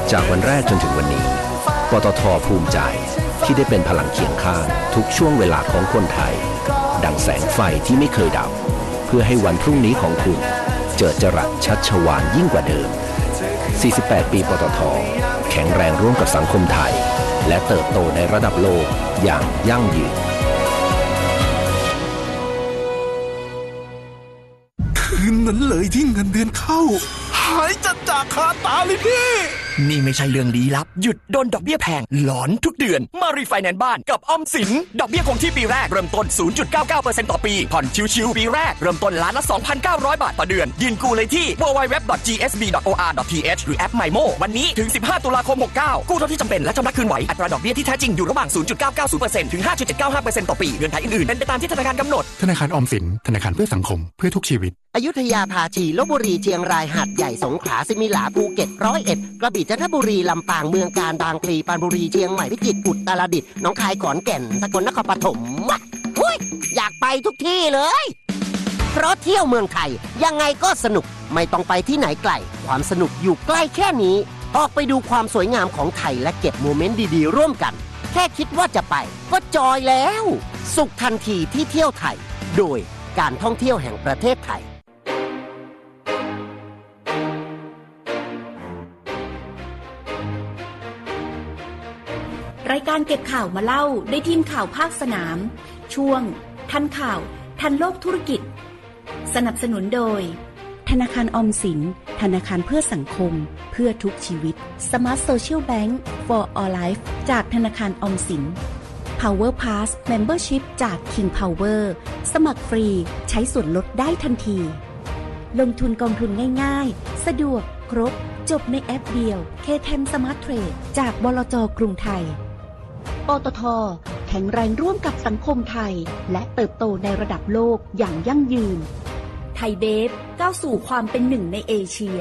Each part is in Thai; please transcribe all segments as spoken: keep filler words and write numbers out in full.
จากวันแรกจนถึงวันนี้ปตท.ภูมิใจที่ได้เป็นพลังเคียงข้างทุกช่วงเวลาของคนไทยดังแสงไฟที่ไม่เคยดับเพื่อให้วันพรุ่งนี้ของคุณเจิดจรัสชัชวาลยิ่งกว่าเดิมสี่สิบแปดปีปตท.แข็งแรงร่วมกับสังคมไทยและเติบโตในระดับโลกอย่างยั่งยืนคืนนั้นเลยที่เงินเดือนเข้าหายจัดจากคาตาเลยพี่นี่ไม่ใช่เรื่องลี้ลับหยุดโดนดอกเบี้ยแพงหลอนทุกเดือนมารีไฟแนนซ์บ้านกับออมสินดอกเบี้ยคงที่ปีแรกเริ่มต้น ศูนย์จุดเก้าเก้าเปอร์เซ็นต์ ต่อปีผ่อนชิวๆปีแรกเริ่มต้นล้านละ สองพันเก้าร้อย บาทต่อเดือนยื่นกู้เลยที่ ดับเบิลยู ดับเบิลยู ดับเบิลยู ดอท จี เอส บี ดอท โอ อาร์ ดอท ที เอช หรือแอป ไมโม วันนี้ถึงสิบห้าตุลาคมหกเก้ากู้เท่าที่จำเป็นและชำระคืนไหวอัตราดอกเบี้ยที่แท้จริงอยู่ระหว่าง ศูนย์จุดเก้าเก้าศูนย์เปอร์เซ็นต์ ถึง ห้าจุดเจ็ดเก้าห้าเปอร์เซ็นต์ ต่อปีเงื่อนไขอื่นๆเป็นไปตามที่ธนาคารกำหนดธนาคารออมสินธนาคารเพื่อสังคมเพื่อทุกชีวิตอยุธยาภาชีลพบุรีเชียงรายหาดใหญ่สงขลาสิมิหลาภูเก็ตร้อยเอ็ดกระบี่จันทบุรีลำปางเมืองกาญบางพลีปรานบุรีเชียงใหม่พิจิตรอุตรดิตถ์หนองคายขอนแก่นสกลนครปฐมหุ้ยอยากไปทุกที่เลยเพราะเที่ยวเมืองไทยยังไงก็สนุกไม่ต้องไปที่ไหนไกลความสนุกอยู่ใกล้แค่นี้ออกไปดูความสวยงามของไทยและเก็บโมเมนต์ดีๆร่วมกันแค่คิดว่าจะไปก็จอยแล้วสุขทันทีที่เที่ยวไทยโดยการท่องเที่ยวแห่งประเทศไทยรายการเก็บข่าวมาเล่าได้ทีมข่าวภาคสนามช่วงทันข่าวทันโลกธุรกิจสนับสนุนโดยธนาคารออมสินธนาคารเพื่อสังคมเพื่อทุกชีวิต Smart Social Bank for All Life จากธนาคารออมสิน Power Pass Membership จาก King Power สมัครฟรีใช้ส่วนลดได้ทันทีลงทุนกองทุนง่ายๆสะดวกครบจบในแอปเดียว เค ที อี เอ็ม Smart Trade จากบลจ.กรุงไทยปตท.แข็งแรงร่วมกับสังคมไทยและเติบโตในระดับโลกอย่างยั่งยืนไทยเบฟก้าวสู่ความเป็นหนึ่งในเอเชีย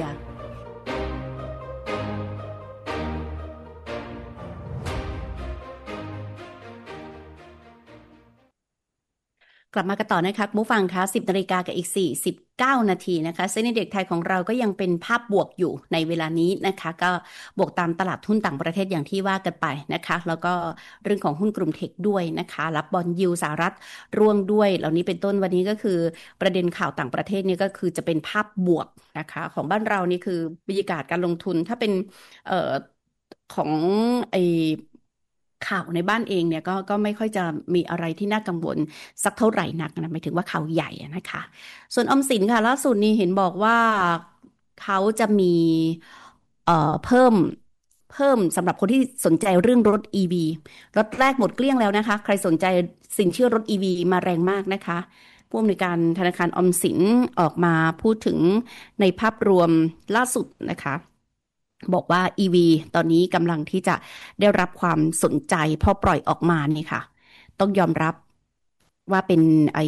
กลับมากันต่อนะคะคุณผู้ฟังคะสิบนาฬิกากับอีกสี่สิบเก้านาทีนะคะเซ็นดี เด็กไทยของเราก็ยังเป็นภาพบวกอยู่ในเวลานี้นะคะก็บวกตามตลาดหุ้นต่างประเทศอย่างที่ว่ากันไปนะคะแล้วก็เรื่องของหุ้นกลุ่มเทคด้วยนะคะรับบอนด์ยิลด์สหรัฐร่วงด้วยเหล่านี้เป็นต้นวันนี้ก็คือประเด็นข่าวต่างประเทศนี่ก็คือจะเป็นภาพบวกนะคะของบ้านเรานี่คือบรรยากาศการลงทุนถ้าเป็นเอ่อของไอข่าวในบ้านเองเนี่ยก็ก็ไม่ค่อยจะมีอะไรที่น่ากังวลสักเท่าไหร่นักนะหมายถึงว่าข่าวใหญ่นะคะส่วนออมสินค่ะล่าสุดนี้เห็นบอกว่าเขาจะมีเอ่อเพิ่มเพิ่มสำหรับคนที่สนใจเรื่องรถ อี วี รถแรกหมดเกลี้ยงแล้วนะคะใครสนใจสินเชื่อรถ อี วี มาแรงมากนะคะผู้อำนวยการธนาคารออมสินออกมาพูดถึงในภาพรวมล่าสุดนะคะบอกว่า อี วี ตอนนี้กำลังที่จะได้รับความสนใจพอปล่อยออกมานี่ค่ะต้องยอมรับว่าเป็นไอ้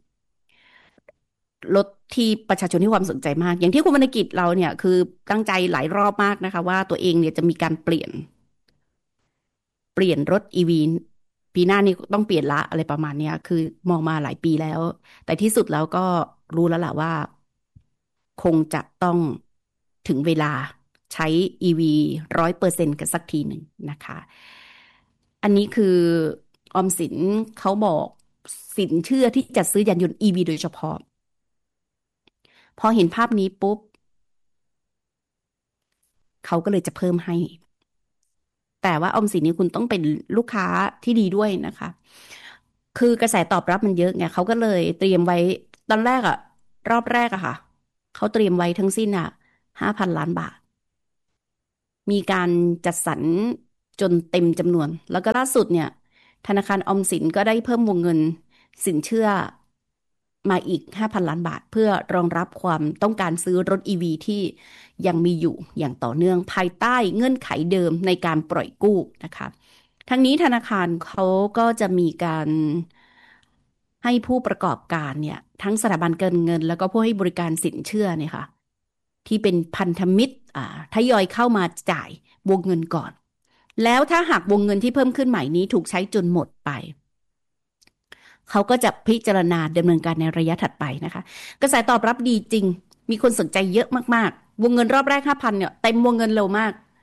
รถที่ประชาชนให้ความสนใจมากอย่างที่คุณวรรณกิจเราเนี่ยคือตั้งใจหลายรอบมากนะคะว่าตัวเองเนี่ยจะมีการเปลี่ยนเปลี่ยนรถ อี วี ปีหน้านี้ต้องเปลี่ยนละอะไรประมาณนี้คือมองมาหลายปีแล้วแต่ที่สุดแล้วก็รู้แล้วแหละว่าคงจะต้องถึงเวลาใช้ อี วี ร้อยเปอร์เซ็นต์ กันสักทีหนึ่งนะคะอันนี้คือออมสินเขาบอกสินเชื่อที่จะซื้อยานยนต์ อี วี โดยเฉพาะพอเห็นภาพนี้ปุ๊บเขาก็เลยจะเพิ่มให้แต่ว่าออมสินนี่คุณต้องเป็นลูกค้าที่ดีด้วยนะคะคือกระแสตอบรับมันเยอะไงเขาก็เลยเตรียมไว้ตอนแรกอะรอบแรกอะค่ะเขาเตรียมไว้ทั้งสิ้นอะห้าพันล้านบาทมีการจัดสรรจนเต็มจำนวนแล้วก็ล่าสุดเนี่ยธนาคารออมสินก็ได้เพิ่มวงเงินสินเชื่อมาอีก ห้าพันล้านบาทเพื่อรองรับความต้องการซื้อรถ อี วี ที่ยังมีอยู่อย่างต่อเนื่องภายใต้เงื่อนไขเดิมในการปล่อยกู้นะคะทั้งนี้ธนาคารเขาก็จะมีการให้ผู้ประกอบการเนี่ยทั้งสถาบันการเงินแล้วก็ผู้ให้บริการสินเชื่อเนี่ยค่ะที่เป็นพันธมิตรอ่าทยอยเข้ามาจ่ายวงเงินก่อนแล้วถ้าหากวงเงินที่เพิ่มขึ้นใหม่นี้ถูกใช้จนหมดไปเขาก็จะพิจารณาดำเนินการในระยะถัดไปนะคะกระแสตอบรับดีจริงมีคนสนใจเยอะมากๆวงเงินรอบแรก ห้าพัน เนี่ยเต็มวงเงินเร็วมาก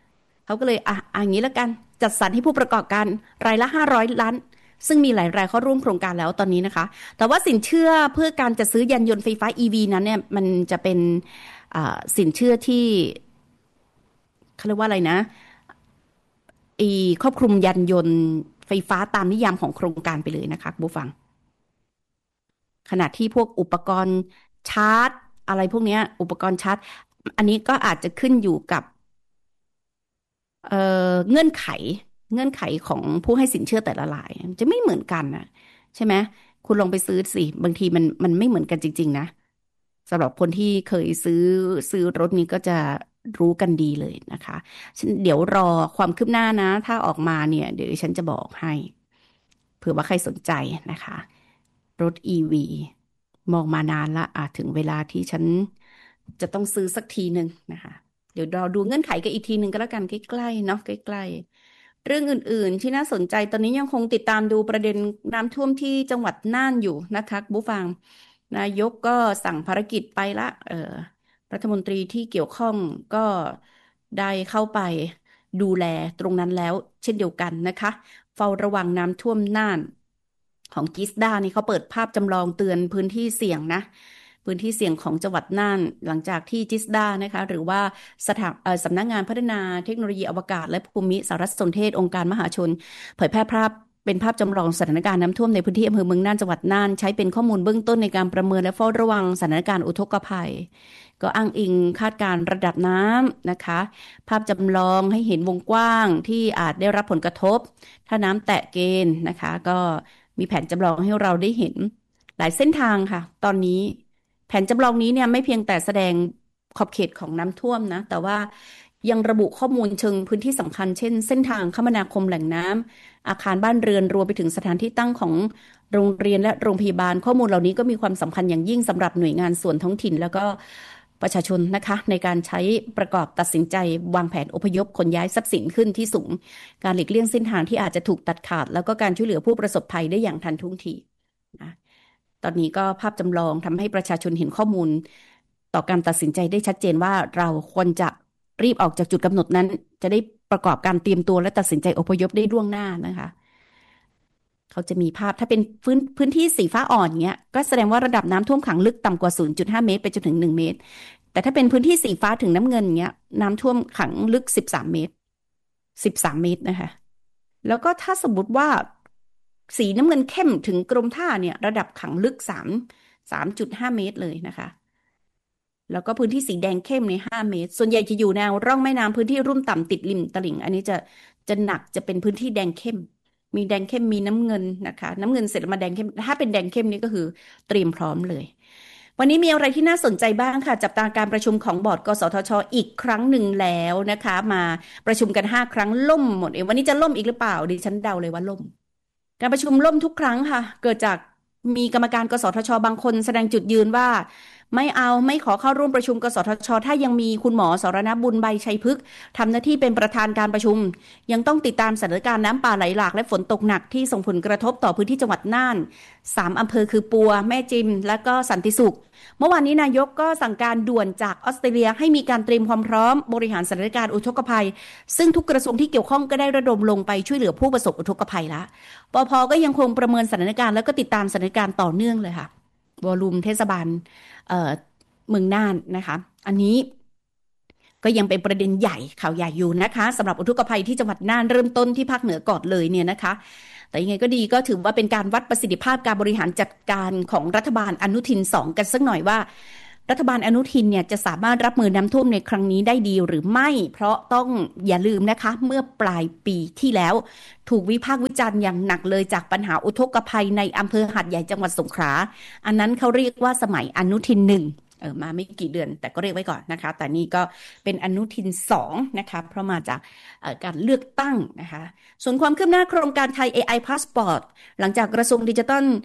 เขาก็เลยอ่ะอย่างนี้แล้วกันจัดสรรให้ผู้ประกอบการรายละห้าร้อยล้านซึ่งมีหลายรายเข้าร่วมโครงการแล้วตอนนี้นะคะแต่ว่าสินเชื่อเพื่อการจัดซื้อยานยนต์ไฟฟ้า อี วี นั้นเนี่ยมันจะเป็นสินเชื่อที่เขาเรียกว่าอะไรนะอีครอบคลุมยานยนต์ไฟฟ้าตามนิยามของโครงการไปเลยนะคะผู้ฟังขณะที่พวกอุปกรณ์ชาร์จอะไรพวกนี้อุปกรณ์ชาร์จอันนี้ก็อาจจะขึ้นอยู่กับเอ่อเงื่อนไขเงื่อนไขของผู้ให้สินเชื่อแต่ละรายจะไม่เหมือนกันนะใช่ไหมคุณลองไปซื้อสิบางทีมันมันไม่เหมือนกันจริงๆนะสำหรับคนที่เคยซื้อซื้อรถนี้ก็จะรู้กันดีเลยนะคะเดี๋ยวรอความคืบหน้านะถ้าออกมาเนี่ยเดี๋ยวฉันจะบอกให้เผื่อว่าใครสนใจนะคะรถ อี วี มองมานานละอาจถึงเวลาที่ฉันจะต้องซื้อสักทีหนึ่งนะคะเดี๋ยวเราดูเงื่อนไขกันอีกทีหนึ่งก็แล้วกันใกล้ๆเนาะใกล้ๆเรื่องอื่นๆที่น่าสนใจตอนนี้ยังคงติดตามดูประเด็นน้ำท่วมที่จังหวัดน่านอยู่นะคะผู้ฟังนายกก็สั่งภารกิจไปละเออรัฐมนตรีที่เกี่ยวข้องก็ได้เข้าไปดูแลตรงนั้นแล้วเช่นเดียวกันนะคะเฝ้าระวังน้ำท่วมน่านของจิสดานี่เขาเปิดภาพจำลองเตือนพื้นที่เสี่ยงนะพื้นที่เสี่ยงของจังหวัดน่านหลังจากที่จิสดานะคะหรือว่าสถาสำนักงานพัฒนาเทคโนโลยีอวกาศและภูมิสารสนเทศองค์การมหาชนเผยแพร่ภาพเป็นภาพจำลองสถานการณ์น้ำท่วมในพื้นที่อำเภอเมืองน่านจังหวัดน่านใช้เป็นข้อมูลเบื้องต้นในการประเมินและเฝ้าระวังสถานการณ์อุทกภัยก็อ้างอิงคาดการณ์ระดับน้ำนะคะภาพจำลองให้เห็นวงกว้างที่อาจได้รับผลกระทบถ้าน้ำแตะเกณฑ์นะคะก็มีแผนจำลองให้เราได้เห็นหลายเส้นทางค่ะตอนนี้แผนจำลองนี้เนี่ยไม่เพียงแต่แสดงขอบเขตของน้ำท่วมนะแต่ว่ายังระบุข้อมูลเชิงพื้นที่สำคัญเช่นเส้นทางคมนาคมแหล่งน้ำอาคารบ้านเรือนรวมไปถึงสถานที่ตั้งของโรงเรียนและโรงพยาบาลข้อมูลเหล่านี้ก็มีความสำคัญอย่างยิ่งสำหรับหน่วยงานส่วนท้องถิ่นแล้วก็ประชาชนนะคะในการใช้ประกอบตัดสินใจวางแผนอพยพขนย้ายทรัพย์สินขึ้นที่สูงการหลีกเลี่ยงเส้นทางที่อาจจะถูกตัดขาดแล้วก็การช่วยเหลือผู้ประสบภัยได้อย่างทันท่วงทีนะตอนนี้ก็ภาพจำลองทำให้ประชาชนเห็นข้อมูลต่อการตัดสินใจได้ชัดเจนว่าเราควรจะรีบออกจากจุดกำหนดนั้นจะได้ประกอบการเตรียมตัวและตัดสินใจอพยพได้ล่วงหน้านะคะเขาจะมีภาพถ้าเป็นพื้นพื้นที่สีฟ้าอ่อนเงี้ยก็แสดงว่าระดับน้ำท่วมขังลึกต่ำกว่า ศูนย์จุดห้า เมตรไปจนถึงหนึ่งเมตรแต่ถ้าเป็นพื้นที่สีฟ้าถึงน้ำเงินเงี้ยน้ำท่วมขังลึกสิบสามเมตรสิบสามเมตรนะคะแล้วก็ถ้าสมมติว่าสีน้ำเงินเข้มถึงกรมท่าเนี่ยระดับขังลึกสาม สามจุดห้า เมตรเลยนะคะแล้วก็พื้นที่สีแดงเข้มในห้าเมตรส่วนใหญ่จะอยู่แนวร่องแม่น้ำพื้นที่รุ่มต่ำติดริมตลิ่งอันนี้จะจะหนักจะเป็นพื้นที่แดงเข้มมีแดงเข้มมีน้ำเงินนะคะน้ำเงินเสร็จมาแดงเข้มถ้าเป็นแดงเข้มนี่ก็คือเตรียมพร้อมเลยวันนี้มีอะไรที่น่าสนใจบ้างค่ะจับตาการประชุมของบอร์ดกสทช.อีกครั้งหนึ่งแล้วนะคะมาประชุมกันห้าครั้งล่มหมดเองวันนี้จะล่มอีกหรือเปล่าดิฉันเดาเลยว่าล่มการประชุมล่มทุกครั้งค่ะเกิดจากมีกรรมการกสทช.บางคนแสดงจุดยืนว่าไม่เอาไม่ขอเข้าร่วมประชุมกสทช.ถ้ายังมีคุณหมอสรณบุญใบชัยพฤกษ์ทำหน้าที่เป็นประธานการประชุมยังต้องติดตามสถานการณ์น้ำป่าไหลหลากและฝนตกหนักที่ส่งผลกระทบต่อพื้นที่จังหวัดน่านสามอำเภอคือปัวแม่จิมและก็สันติสุขเมื่อวานนี้นายกก็สั่งการด่วนจากออสเตรเลียให้มีการเตรียมความพร้อมบริหารสถานการณ์อุทกภัยซึ่งทุกกระทรวงที่เกี่ยวข้องก็ได้ระดมลงไปช่วยเหลือผู้ประสบอุทกภัยละปภ.ก็ยังคงประเมินสถานการณ์แล้วก็ติดตามสถานการณ์ต่อเนื่องเลยค่ะวอลลุ่มเทศบาลเอ่อเมืองน่านนะคะอันนี้ก็ยังเป็นประเด็นใหญ่ข่าวใหญ่อยู่นะคะสำหรับอุทกภัยที่จังหวัดน่านเริ่มต้นที่ภาคเหนือก่อนเลยเนี่ยนะคะแต่ยังไงก็ดีก็ถือว่าเป็นการวัดประสิทธิภาพการบริหารจัดการของรัฐบาลอนุทินสองกันสักหน่อยว่ารัฐบาลอนุทินเนี่ยจะสามารถรับมือน้ำท่วมในครั้งนี้ได้ดีหรือไม่เพราะต้องอย่าลืมนะคะเมื่อปลายปีที่แล้วถูกวิพากษ์วิจารณ์อย่างหนักเลยจากปัญหาอุทกภัยในอำเภอหาดใหญ่จังหวัดสงขลาอันนั้นเขาเรียกว่าสมัยอนุทินหนึ่งเออมาไม่กี่เดือนแต่ก็เรียกไว้ก่อนนะคะแต่นี่ก็เป็นอนุทินสองนะคะเพราะมาจากการเลือกตั้งนะคะส่วนความคืบหน้าโครงการไทย เอ ไอ Passport หลังจากกระทรวงดิจิทัล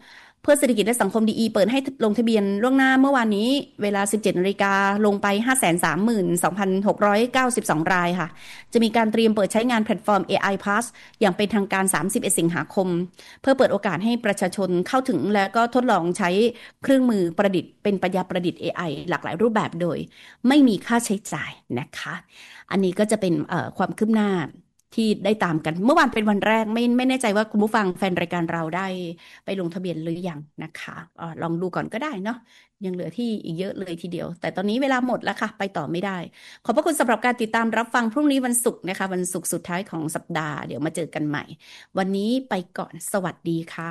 พื่อเศรษฐกิจและสังคม ดี อี เปิดให้ลงทะเบียนล่วงหน้าเมื่อวานนี้เวลา สิบเจ็ดนาฬิกา ลงไป ห้าแสนสามหมื่นสองพันหกร้อยเก้าสิบสอง รายค่ะจะมีการเตรียมเปิดใช้งานแพลตฟอร์ม เอ ไอ Pass อย่างเป็นทางการ สามสิบเอ็ด สิงหาคมเพื่อเปิดโอกาสให้ประชาชนเข้าถึงและก็ทดลองใช้เครื่องมือประดิษฐ์เป็นปัญญาประดิษฐ์ เอ ไอ หลากหลายรูปแบบโดยไม่มีค่าใช้จ่ายนะคะอันนี้ก็จะเป็นความคืบหน้าที่ได้ตามกันเมื่อวานเป็นวันแรกไม่ไม่แน่ใจว่าคุณผู้ฟังแฟนรายการเราได้ไปลงทะเบียนหรือยังนะคะออลองดูก่อนก็ได้เนาะยังเหลือที่อีกเยอะเลยทีเดียวแต่ตอนนี้เวลาหมดแล้วค่ะไปต่อไม่ได้ขอบพระคุณสำหรับการติดตามรับฟังพรุ่งนี้วันศุกร์นะคะวันศุกร์สุดท้ายของสัปดาห์เดี๋ยวมาเจอกันใหม่วันนี้ไปก่อนสวัสดีค่ะ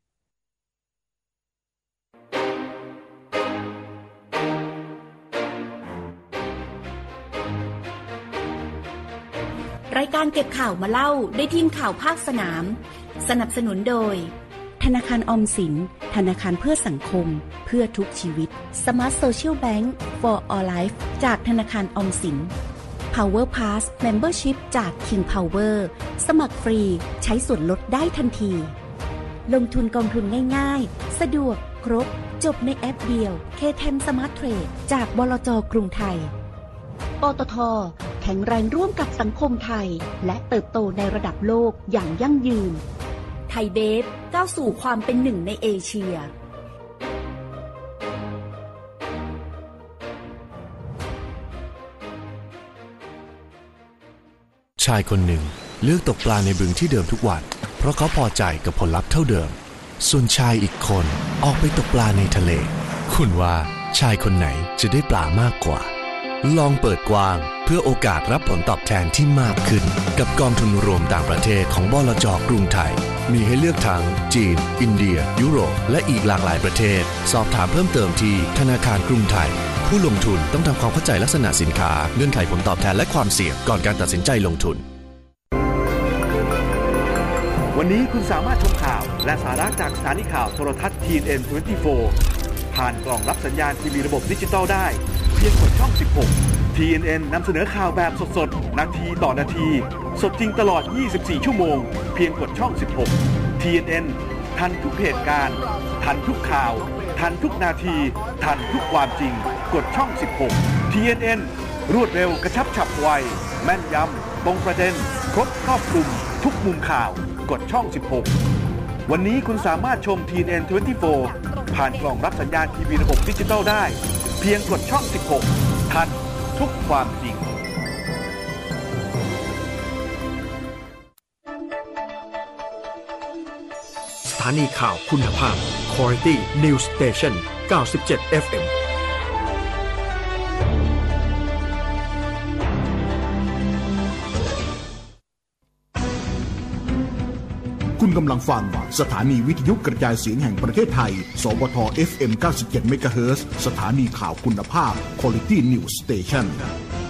รายการเก็บข่าวมาเล่าได้ทีมข่าวภาคสนามสนับสนุนโดยธนาคารออมสินธนาคารเพื่อสังคมเพื่อทุกชีวิต Smart Social Bank for All Life จากธนาคารออมสิน Power Pass Membership จาก King Power สมัครฟรีใช้ส่วนลดได้ทันทีลงทุนกองทุนง่ายๆสะดวกครบจบในแอปเดียว เค เท็น Smart Trade จากบลจ.กรุงไทยปตท.แข็งแรงร่วมกับสังคมไทยและเติบโตในระดับโลกอย่างยั่งยืนไทยเบฟก้าวสู่ความเป็นหนึ่งในเอเชียชายคนหนึ่งเลือกตกปลาในบึงที่เดิมทุกวันเพราะเขาพอใจกับผลลัพธ์เท่าเดิมส่วนชายอีกคนออกไปตกปลาในทะเลคุณว่าชายคนไหนจะได้ปลามากกว่าลองเปิดกว้างเพื่อโอกาสรับผลตอบแทนที่มากขึ้นกับกองทุนรวมต่างประเทศของบลจ.กรุงไทยมีให้เลือกทั้งจีนอินเดียยุโรปและอีกหลากหลายประเทศสอบถามเพิ่มเติมที่ธนาคารกรุงไทยผู้ลงทุนต้องทำความเข้าใจลักษณะสินค้าเงื่อนไขผลตอบแทนและความเสี่ยงก่อนการตัดสินใจลงทุนวันนี้คุณสามารถชมข่าวและสาระจากสถานีข่าวโทรทัศน์ ที เอ็น เอ็น ยี่สิบสี่ ผ่านกล่องรับสัญญาณทีวีระบบดิจิตอลได้เพียงกดช่องสิบหก ที เอ็น เอ็น นำเสนอข่าวแบบสดๆนาทีต่อนาทีสดจริงตลอดยี่สิบสี่ชั่วโมงเพียงกดช่องสิบหก ที เอ็น เอ็น ทันทุกเหตุการณ์ทันทุกข่าวทันทุกนาทีทันทุกความจริงกดช่องสิบหก ที เอ็น เอ็น รวดเร็วกระชับฉับไวแม่นยำตรงประเด็นครบครอบคลุมทุกมุมข่าวกดช่องสิบหกวันนี้คุณสามารถชม ที เอ็น เอ็น ยี่สิบสี่ ผ่านกล่องรับสัญญาณทีวีระบบดิจิตอลได้เพียงกดช่องสิบหกทันทุกความจริงสถานีข่าวคุณภาพ Quality News Station เก้าสิบเจ็ด เอฟ เอ็มคุณกำลังฟังสถานีวิทยุกระจายเสียงแห่งประเทศไทยสวท เอฟ เอ็ม เก้าสิบเจ็ด เมกะเฮิรตซ์ สถานีข่าวคุณภาพ Quality News Station